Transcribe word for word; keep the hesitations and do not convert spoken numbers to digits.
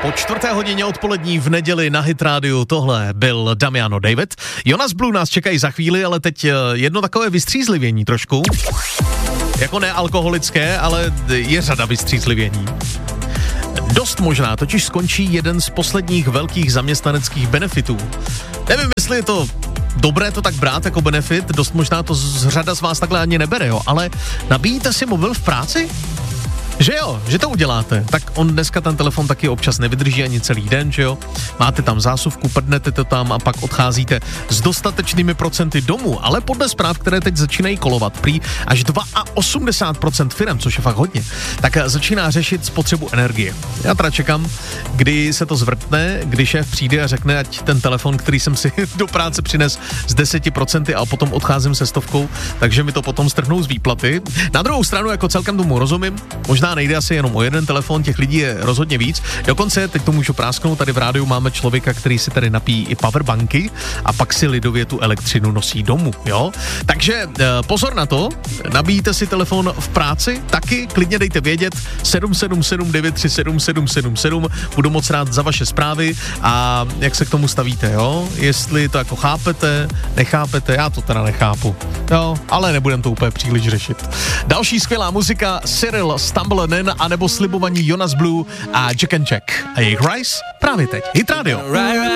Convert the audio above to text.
Po čtvrté hodině odpolední v neděli na Hit Rádiu tohle byl Damiano David. Jonas Blue nás čekají za chvíli, ale teď jedno takové vystřízlivění trošku. Jako nealkoholické, ale je řada vystřízlivění. Dost možná totiž skončí jeden z posledních velkých zaměstnaneckých benefitů. Nevím, jestli je to dobré to tak brát jako benefit, dost možná to z řada z vás takhle ani nebere, jo, ale nabíjíte si mobil v práci? Že jo, že to uděláte, tak on dneska ten telefon taky občas nevydrží ani celý den, že jo. Máte tam zásuvku, prdnete to tam a pak odcházíte s dostatečnými procenty domů, ale podle zpráv, které teď začínají kolovat, prý až osmdesát dva procent firem, což je fakt hodně, tak začíná řešit spotřebu energie. Já teda čekám, kdy se to zvrtne, kdy šéf přijde a řekne, ať ten telefon, který jsem si do práce přines z deset procent a potom odcházím se stovkou, takže mi to potom strhnou z výplaty. Na druhou stranu, jako celkem tomu rozumím, možná nejde asi jenom o jeden telefon, těch lidí je rozhodně víc. Dokonce, teď to můžu prásknout, tady v rádiu máme člověka, který si tady napíjí i powerbanky a pak si lidově tu elektřinu nosí domů, jo? Takže pozor na to, nabíjíte si telefon v práci, taky klidně dejte vědět sedm sedm sedm devět tři sedm sedm sedm sedm, budu moc rád za vaše zprávy a jak se k tomu stavíte, jo? Jestli to jako chápete, nechápete, já to teda nechápu, jo? Ale nebudem to úplně příliš řešit. Další skvělá muzika, Cyril, Stumble Nen, anebo slibovaní Jonas Blue a Jack and Jack a jejich Rise právě teď. Hit Radio.